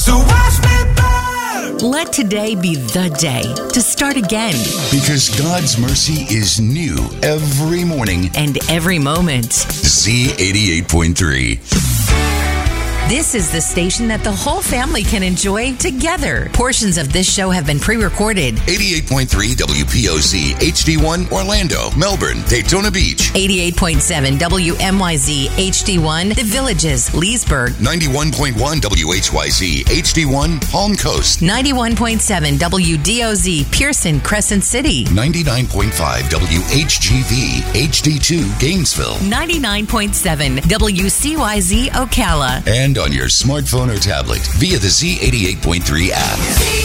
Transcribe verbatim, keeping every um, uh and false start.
So watch me burn. Let today be the day to start again. Because God's mercy is new every morning. And every moment. Z eighty-eight point three. This is the station that the whole family can enjoy together. Portions of this show have been pre-recorded. eighty-eight point three W P O Z H D one Orlando, Melbourne, Daytona Beach. eighty-eight point seven W M Y Z H D one The Villages, Leesburg. ninety-one point one W H Y Z H D one Palm Coast. ninety-one point seven W D O Z Pearson, Crescent City. ninety-nine point five W H G V H D two Gainesville. ninety-nine point seven W C Y Z Ocala. And on your smartphone or tablet via the Z eighty-eight point three app.